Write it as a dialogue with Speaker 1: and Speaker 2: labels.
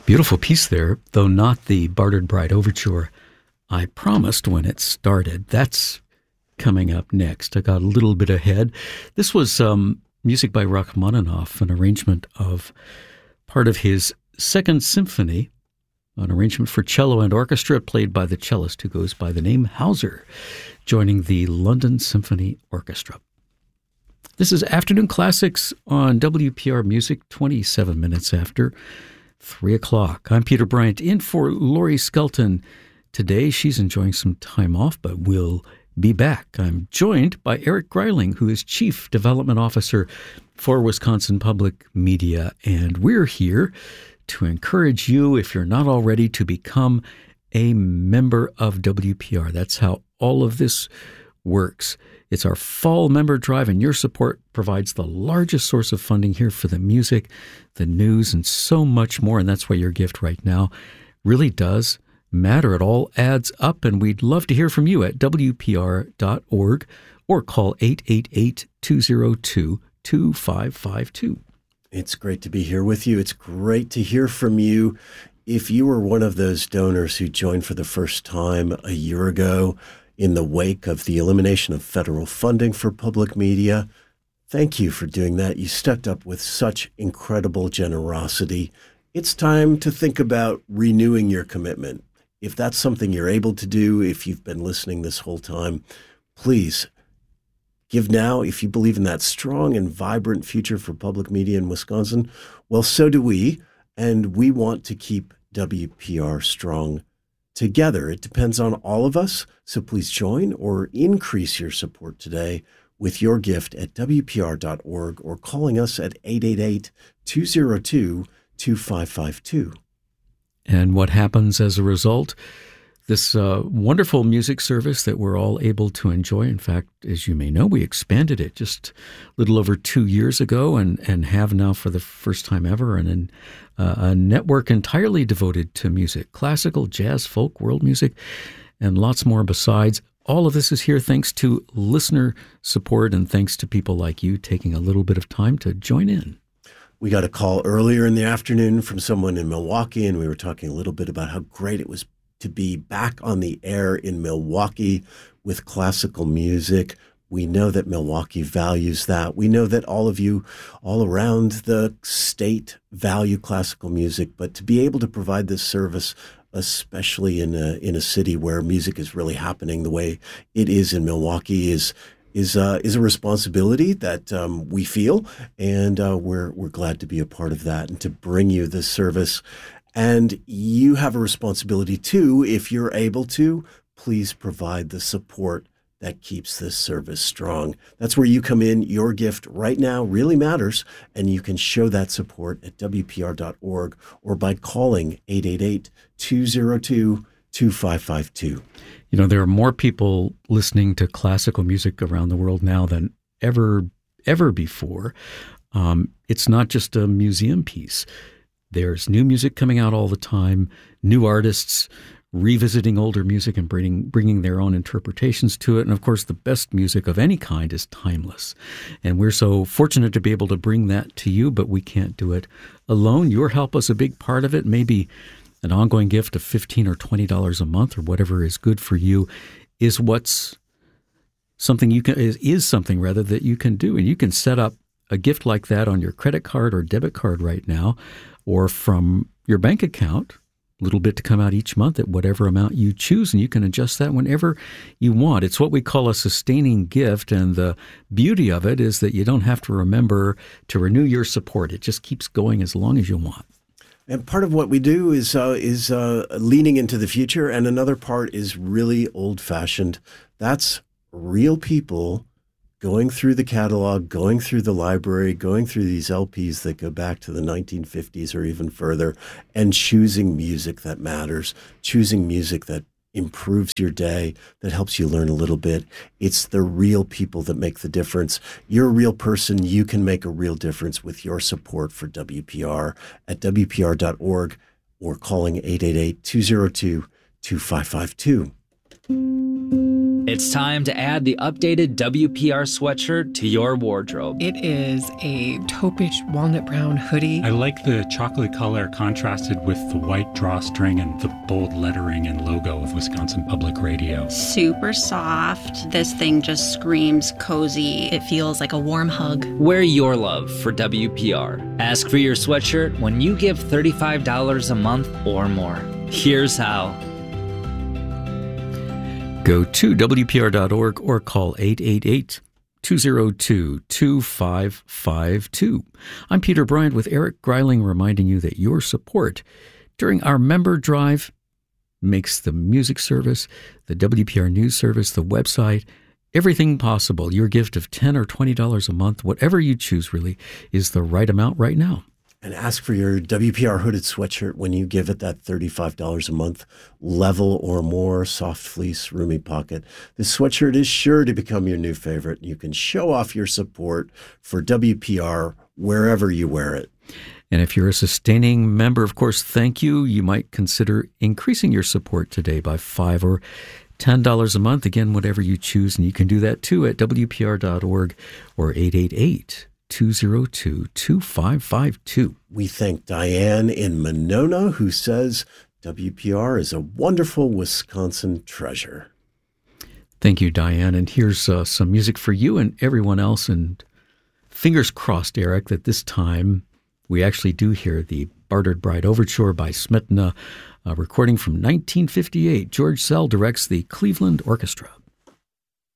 Speaker 1: Beautiful piece there, though not the Bartered Bride Overture I promised when it started. That's coming up next. I got a little bit ahead. This was music by Rachmaninoff, an arrangement of part of his Second Symphony, an arrangement for cello and orchestra played by the cellist who goes by the name Hauser, joining the London Symphony Orchestra. This is Afternoon Classics on WPR Music, 27 minutes after 3 o'clock. I'm Peter Bryant, in for Laurie Skelton. Today, she's enjoying some time off, but will be back. I'm joined by Eric Greiling, who is Chief Development Officer for Wisconsin Public Media, and we're here to encourage you, if you're not already, to become a member of WPR. That's how all of this works. It's our fall member drive, and your support provides the largest source of funding here for the music, the news, and so much more. And that's why your gift right now really does matter. It all adds up, and we'd love to hear from you at WPR.org or call 888-202-2552.
Speaker 2: It's great to be here with you. It's great to hear from you. If you were one of those donors who joined for the first time a year ago in the wake of the elimination of federal funding for public media, thank you for doing that. You stepped up with such incredible generosity. It's time to think about renewing your commitment. If that's something you're able to do, if you've been listening this whole time, please give now. If you believe in that strong and vibrant future for public media in Wisconsin, well, so do we. And we want to keep WPR strong together. It depends on all of us. So please join or increase your support today with your gift at WPR.org or calling us at 888-202-2552.
Speaker 1: And what happens as a result? This wonderful music service that we're all able to enjoy. In fact, as you may know, we expanded it just a little over 2 years ago and have now for the first time ever a network entirely devoted to music, classical, jazz, folk, world music, and lots more besides. All of this is here thanks to listener support and thanks to people like you taking a little bit of time to join in.
Speaker 2: We got a call earlier in the afternoon from someone in Milwaukee, and we were talking a little bit about how great it was to be back on the air in Milwaukee with classical music. We know that Milwaukee values that. We know that all of you all around the state value classical music, but to be able to provide this service, especially in a city where music is really happening the way it is in Milwaukee, is a responsibility that we feel, and we're glad to be a part of that and to bring you this service. And you have a responsibility too, if you're able to, please provide the support that keeps this service strong. That's where you come in. Your gift right now really matters, and you can show that support at WPR.org or by calling 888-202-2552.
Speaker 1: You know, there are more people listening to classical music around the world now than ever before. It's not just a museum piece. There's new music coming out all the time, new artists revisiting older music and bringing their own interpretations to it. And of course, the best music of any kind is timeless. And we're so fortunate to be able to bring that to you, but we can't do it alone. Your help is a big part of it. Maybe an ongoing gift of $15 or $20 a month or whatever is good for you is something that you can do. And you can set up a gift like that on your credit card or debit card right now, or from your bank account, a little bit to come out each month at whatever amount you choose, and you can adjust that whenever you want. It's what we call a sustaining gift, and the beauty of it is that you don't have to remember to renew your support. It just keeps going as long as you want.
Speaker 2: And part of what we do is leaning into the future, and another part is really old-fashioned. That's real people going through the catalog, going through the library, going through these LPs that go back to the 1950s or even further, and choosing music that matters, choosing music that improves your day, that helps you learn a little bit. It's the real people that make the difference. You're a real person. You can make a real difference with your support for WPR at WPR.org or calling 888-202-2552.
Speaker 3: It's time to add the updated WPR sweatshirt to your wardrobe.
Speaker 4: It is a taupish walnut brown hoodie.
Speaker 5: I like the chocolate color contrasted with the white drawstring and the bold lettering and logo of Wisconsin Public Radio.
Speaker 6: Super soft. This thing just screams cozy.
Speaker 7: It feels like a warm hug.
Speaker 3: Wear your love for WPR. Ask for your sweatshirt when you give $35 a month or more. Here's how.
Speaker 1: Go to WPR.org or call 888-202-2552. I'm Peter Bryant with Eric Greiling, reminding you that your support during our member drive makes the music service, the WPR news service, the website, everything possible. Your gift of $10 or $20 a month, whatever you choose really, is the right amount right now.
Speaker 2: And ask for your WPR hooded sweatshirt when you give it that $35 a month, level or more, soft fleece, roomy pocket. This sweatshirt is sure to become your new favorite. You can show off your support for WPR wherever you wear it.
Speaker 1: And if you're a sustaining member, of course, thank you. You might consider increasing your support today by $5 or $10 a month. Again, whatever you choose. And you can do that too at WPR.org or 888-202-2552.
Speaker 2: We thank Diane in Monona, who says WPR is a wonderful Wisconsin treasure.
Speaker 1: Thank you, Diane. And here's some music for you and everyone else. And fingers crossed, Eric, that this time we actually do hear the Bartered Bride Overture by Smetana, a recording from 1958. George Szell directs the Cleveland Orchestra.